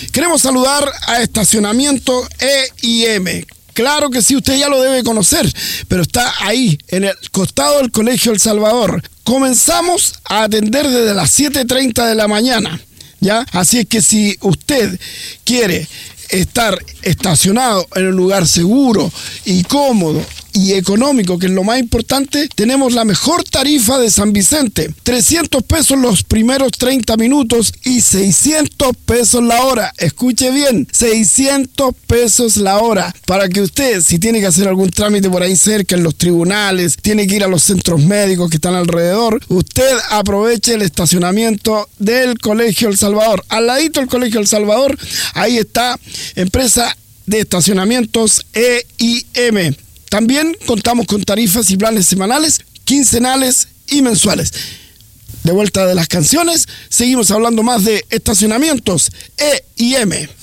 Queremos saludar a Estacionamiento E&M. Claro que sí, usted ya lo debe conocer, pero está ahí, en el costado del Colegio El Salvador. Comenzamos a atender desde las 7:30 de la mañana, ¿ya? Así es que si usted quiere estar estacionado en un lugar seguro y cómodo y económico, que es lo más importante, tenemos la mejor tarifa de San Vicente. 300 pesos los primeros 30 minutos y 600 pesos la hora. Escuche bien, 600 pesos la hora. Para que usted, si tiene que hacer algún trámite por ahí cerca, en los tribunales, tiene que ir a los centros médicos que están alrededor, usted aproveche el estacionamiento del Colegio El Salvador. Al ladito del Colegio El Salvador, ahí está empresa de estacionamientos E&M. También contamos con tarifas y planes semanales, quincenales y mensuales. De vuelta de las canciones, seguimos hablando más de estacionamientos E&M.